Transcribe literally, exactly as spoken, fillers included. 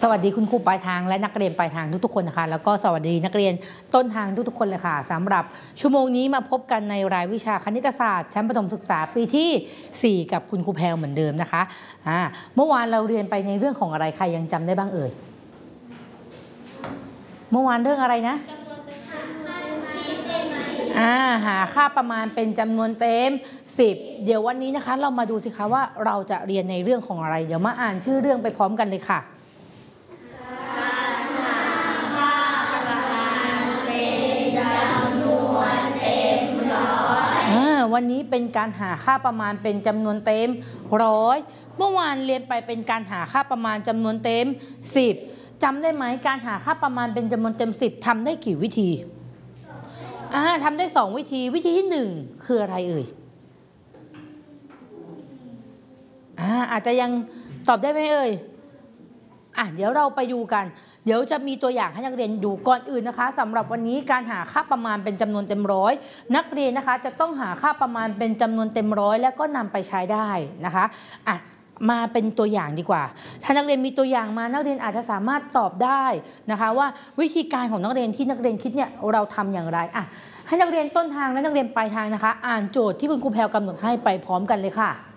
สวัสดีคุณครูปลายทางและนักเรียนปลายทางทุกๆคนนะคะแล้วก็สวัสดีนักเรียนต้นทางทุกๆคนเลยค่ะสำหรับชั่วโมงนี้มาพบกันในรายวิชาคณิตศาสตร์ชั้นประถมศึกษาปีที่สี่กับคุณครูแพลเหมือนเดิมนะคะอ่าเมื่อวานเราเรียนไปในเรื่องของอะไรใครยังจำได้บ้างเอ่ยเมื่อวานเรื่องอะไรนะอ่าหาค่าประมาณเป็นจำนวนเต็มสิบเดี๋ยววันนี้นะคะเรามาดูสิคะว่าเราจะเรียนในเรื่องของอะไรเดี๋ยวมาอ่านชื่อเรื่องไปพร้อมกันเลยค่ะวันนี้เป็นการหาค่าประมาณเป็นจำนวนเต็มร้อยเมื่อวานเรียนไปเป็นการหาค่าประมาณจำนวนเต็มสิบจำได้ไหมการหาค่าประมาณเป็นจำนวนเต็มสิบทำได้กี่วิธีอ่าทำได้สองวิธีวิธีที่หนึ่งคืออะไรเอ่ยอ่าอาจจะยังตอบได้ไหมเอ่ยอ่ะเดี๋ยวเราไปดูกันเดี๋ยวจะมีตัวอย่างให้นักเรียนดูก่อนอื่นนะคะสำหรับวันนี้การหาค่าประมาณเป็นจำนวนเต็มร้อยนักเรียนนะคะจะต้องหาค่าประมาณเป็นจำนวนเต็มร้อยแล้วก็นำไปใช้ได้นะคะอ่ะมาเป็นตัวอย่างดีกว่าถ้านักเรียนมีตัวอย่างมานักเรียนอาจจะสามารถตอบได้นะคะว่าวิธีการของนักเรียนที่นักเรียนคิดเนี่ยเราทำอย่างไรอ่ะให้นักเรียนต้นทางและนักเรียนปลายทางนะคะอ่านโจทย์ที่คุณครูแพลกำหนดให้ไปพร้อมกันเลยค่ะ